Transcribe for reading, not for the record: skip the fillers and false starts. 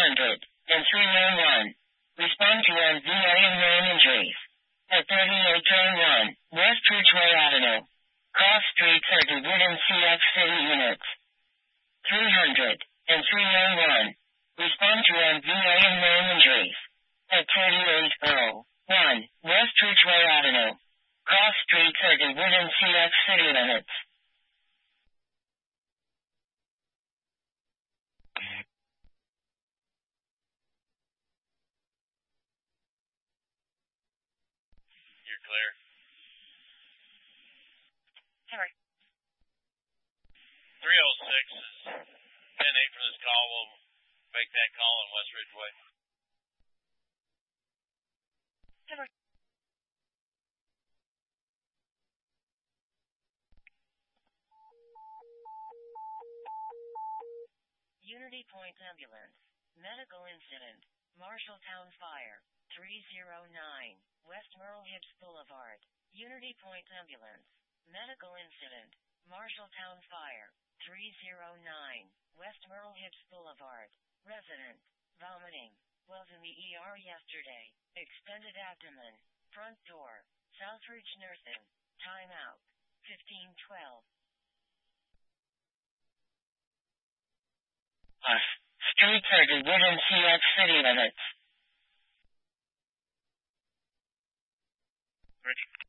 300 and 391. Respond to MVA and main injuries. At 38 Turn 1, West Ridgeway Avenue. Cross Street 30 Woodland CX City Units. 300 and 391. Respond to MVA and main injuries. At 3801, West Ridgeway Avenue. Cross Street 30 Woodland CX City Limits. You're clear. Sorry. 306 is 10-8 from this call. We'll make that call on West Ridgeway. Sorry. Unity Point Ambulance. Medical incident. Marshalltown Fire. 309. West Merle Hips Boulevard. Unity Point Ambulance. Medical incident. Marshalltown Fire. 309. West Merle Hips Boulevard. Resident. Vomiting. Was in the ER yesterday. Extended abdomen. Front door. Southridge Nursing. Time out. 1512. Street 30 Woodland CX City Limits. Ready.